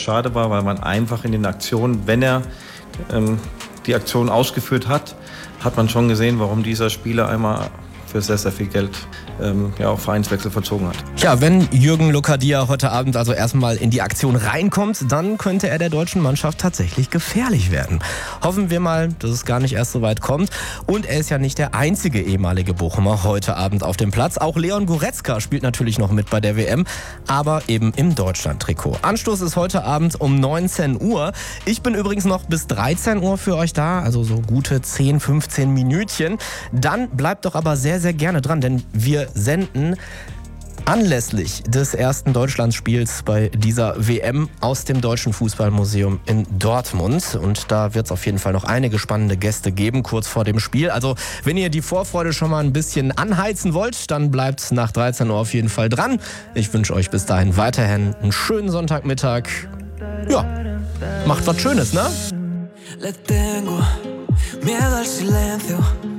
schade war, weil man einfach in den Aktionen, wenn er die Aktion ausgeführt hat, hat man schon gesehen, warum dieser Spieler einmal für sehr, sehr viel Geld auch Vereinswechsel vollzogen hat. Ja, wenn Jürgen Locadia heute Abend also erstmal in die Aktion reinkommt, dann könnte er der deutschen Mannschaft tatsächlich gefährlich werden. Hoffen wir mal, dass es gar nicht erst so weit kommt. Und er ist ja nicht der einzige ehemalige Bochumer heute Abend auf dem Platz. Auch Leon Goretzka spielt natürlich noch mit bei der WM, aber eben im Deutschland-Trikot. Anstoß ist heute Abend um 19 Uhr. Ich bin übrigens noch bis 13 Uhr für euch da, also so gute 10, 15 Minütchen. Dann bleibt doch aber sehr, sehr gerne dran, denn wir senden anlässlich des ersten Deutschlandspiels bei dieser WM aus dem Deutschen Fußballmuseum in Dortmund. Und da wird es auf jeden Fall noch einige spannende Gäste geben, kurz vor dem Spiel. Also wenn ihr die Vorfreude schon mal ein bisschen anheizen wollt, dann bleibt nach 13 Uhr auf jeden Fall dran. Ich wünsche euch bis dahin weiterhin einen schönen Sonntagmittag. Ja, macht was Schönes, ne? Le tengo miedo al silencio.